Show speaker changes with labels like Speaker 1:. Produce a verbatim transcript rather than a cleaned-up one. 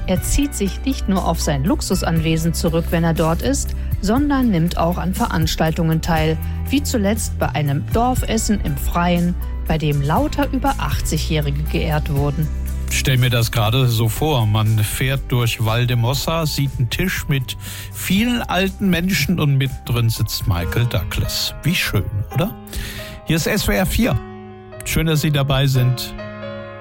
Speaker 1: Er zieht sich nicht nur auf sein Luxusanwesen zurück, wenn er dort ist, sondern nimmt auch an Veranstaltungen teil, wie zuletzt bei einem Dorfessen im Freien, bei dem lauter über achtzigjährige geehrt wurden.
Speaker 2: Stell mir das gerade so vor, man fährt durch Valdemossa, sieht einen Tisch mit vielen alten Menschen und mittendrin sitzt Michael Douglas. Wie schön, oder? Hier ist S W R vier. Schön, dass Sie dabei sind.